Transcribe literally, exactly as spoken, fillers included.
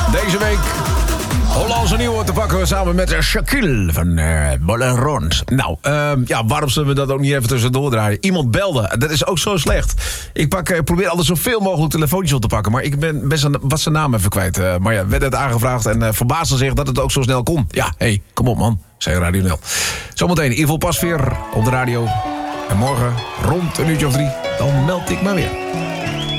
Deze week Hollandse nieuwe te pakken samen met Shaquille van uh, Bollen Rond. Nou, uh, ja, waarom zullen we dat ook niet even tussendoor draaien? Iemand belde, dat is ook zo slecht. Ik pak, uh, probeer altijd zoveel mogelijk telefoontjes op te pakken, maar ik ben best een, wat zijn naam even kwijt. Uh, maar ja, werd het aangevraagd en uh, verbaasde zich dat het ook zo snel kon. Ja, hé, hey, kom op man, zei Radio Nel. Zometeen Ivo Pasveer op de radio. En morgen, rond een uurtje of drie, dan meld ik maar weer.